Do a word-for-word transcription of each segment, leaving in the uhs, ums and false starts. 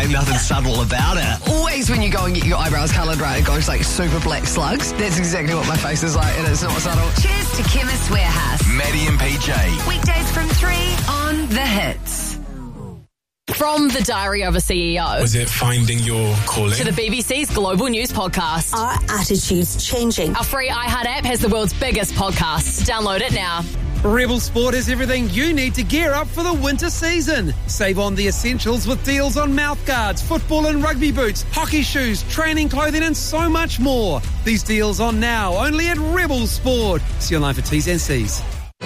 Ain't nothing subtle about it. Always when you go and get your eyebrows coloured, right, it goes like super black slugs. That's exactly what my face is like, and it's not subtle. Cheers to Chemist Warehouse. Maddie and P J. Weekdays from three on The Hits. From the Diary of a C E O. Was it finding your calling? To the B B C's Global News Podcast. Are attitudes changing? Our free iHeart app has the world's biggest podcasts. Download it now. Rebel Sport has everything you need to gear up for the winter season. Save on the essentials with deals on mouthguards, football and rugby boots, hockey shoes, training clothing and so much more. These deals on now only at Rebel Sport. See you online for T's and C's.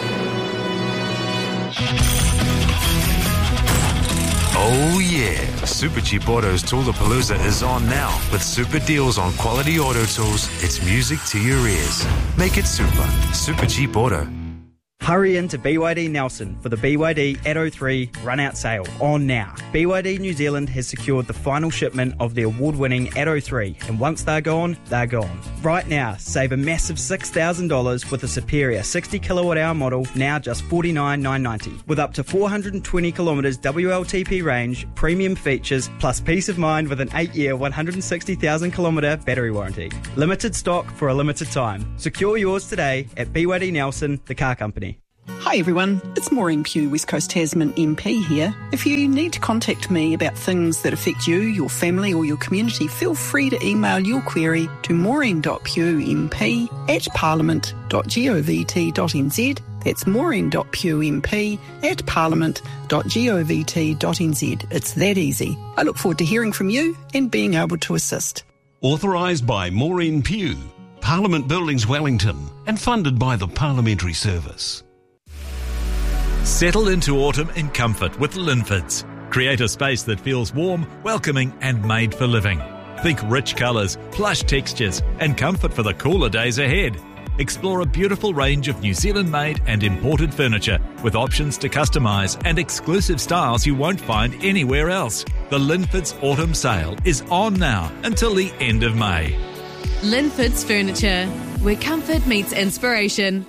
Oh yeah, Super Cheap Auto's Toolapalooza is on now with super deals on quality auto tools. It's music to your ears. Make it super. Super Cheap Auto. Hurry into B Y D Nelson for the B Y D Atto three run-out sale on now. B Y D New Zealand has secured the final shipment of the award-winning Atto three, and once they're gone, they're gone. Right now, save a massive six thousand dollars with a superior sixty kilowatt hour model, now just forty-nine thousand nine hundred ninety dollars. With up to four hundred twenty kilometres W L T P range, premium features, plus peace of mind with an eight year, one hundred sixty thousand kilometre battery warranty. Limited stock for a limited time. Secure yours today at B Y D Nelson, the car company. Hi everyone, it's Maureen Pugh, West Coast Tasman M P here. If you need to contact me about things that affect you, your family or your community, feel free to email your query to maureen.pughmp at parliament.govt.nz. That's maureen.pughmp at parliament.govt.nz. It's that easy. I look forward to hearing from you and being able to assist. Authorised by Maureen Pugh, Parliament Buildings Wellington, and funded by the Parliamentary Service. Settle into autumn in comfort with Linfords. Create a space that feels warm, welcoming and made for living. Think rich colours, plush textures and comfort for the cooler days ahead. Explore a beautiful range of New Zealand-made and imported furniture with options to customise and exclusive styles you won't find anywhere else. The Linfords Autumn Sale is on now until the end of May. Linfords Furniture, where comfort meets inspiration.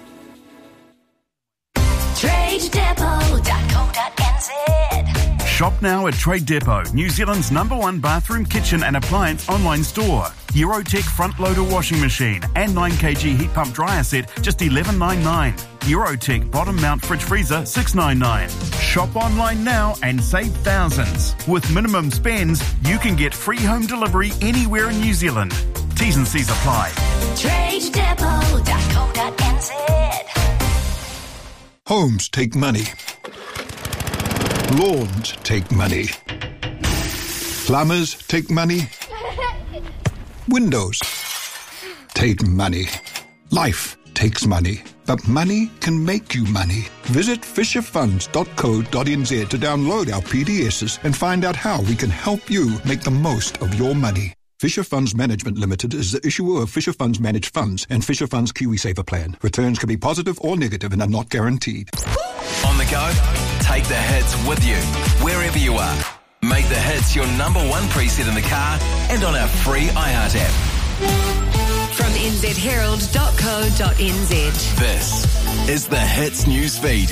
trade depot dot co dot n z. Shop now at Trade Depot, New Zealand's number one bathroom, kitchen and appliance online store. Eurotech front loader washing machine and nine kilogram heat pump dryer set just eleven ninety-nine. Eurotech bottom mount fridge freezer six ninety-nine. Shop online now and save thousands. With minimum spends, you can get free home delivery anywhere in New Zealand. T's and C's apply. trade depot dot co dot n z. Homes take money. Lawns take money. Plumbers take money. Windows take money. Life takes money. But money can make you money. Visit fisher funds dot co dot n z to download our P D Ss and find out how we can help you make the most of your money. Fisher Funds Management Limited is the issuer of Fisher Funds Managed Funds and Fisher Funds KiwiSaver Plan. Returns can be positive or negative and are not guaranteed. On the go? Take the hits with you, wherever you are. Make the hits your number one preset in the car and on our free iHeart app. From n z herald dot co dot n z. This is the Hits newsfeed.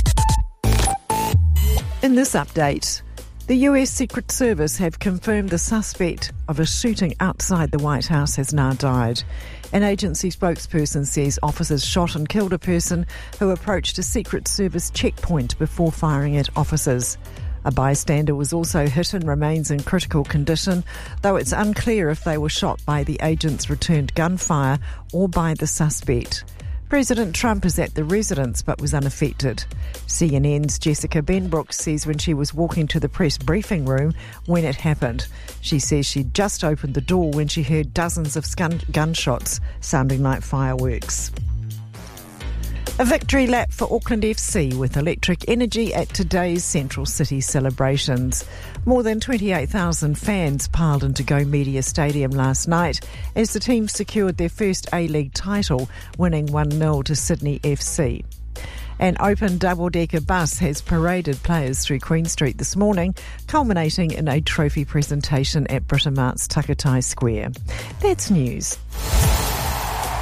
In this update, the U S Secret Service have confirmed the suspect of a shooting outside the White House has now died. An agency spokesperson says officers shot and killed a person who approached a Secret Service checkpoint before firing at officers. A bystander was also hit and remains in critical condition, though it's unclear if they were shot by the agent's returned gunfire or by the suspect. President Trump is at the residence but was unaffected. C N N's Jessica Benbrook says when she was walking to the press briefing room when it happened. She says she'd just opened the door when she heard dozens of gun- gunshots sounding like fireworks. A victory lap for Auckland F C with electric energy at today's Central City celebrations. More than twenty-eight thousand fans piled into Go Media Stadium last night as the team secured their first A-League title, winning one nil to Sydney F C. An open double-decker bus has paraded players through Queen Street this morning, culminating in a trophy presentation at Britamart's Takatai Square. That's news.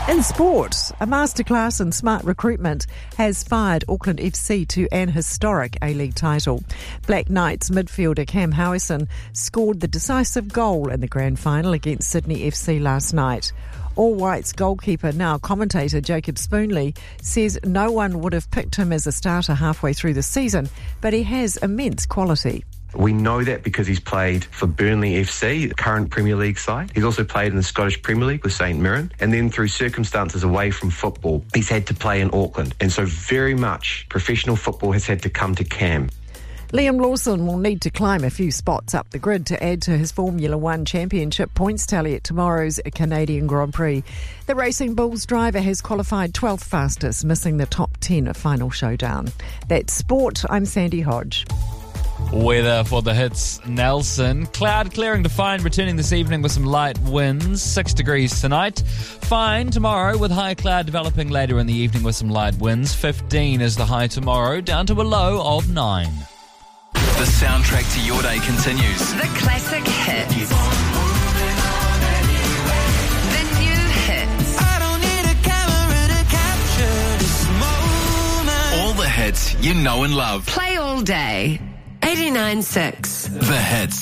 In sport, a masterclass in smart recruitment has fired Auckland F C to an historic A-League title. Black Knights midfielder Cam Howison scored the decisive goal in the grand final against Sydney F C last night. All Whites goalkeeper, now commentator Jacob Spoonley, says no one would have picked him as a starter halfway through the season, but he has immense quality. We know that because he's played for Burnley F C, the current Premier League side. He's also played in the Scottish Premier League with Saint Mirren. And then through circumstances away from football, he's had to play in Auckland. And so very much professional football has had to come to Cam. Liam Lawson will need to climb a few spots up the grid to add to his Formula One Championship points tally at tomorrow's Canadian Grand Prix. The Racing Bulls driver has qualified twelfth fastest, missing the top ten final showdown. That's sport. I'm Sandy Hodge. Weather for the hits, Nelson. Cloud clearing to fine, returning this evening with some light winds. Six degrees tonight. Fine tomorrow with high cloud developing later in the evening with some light winds. fifteen is the high tomorrow, down to a low of nine. The soundtrack to your day continues. The classic hits. The new hits. I don't need a camera to capture this moment. All the hits you know and love. Play all day. eighty-nine point six. The hits.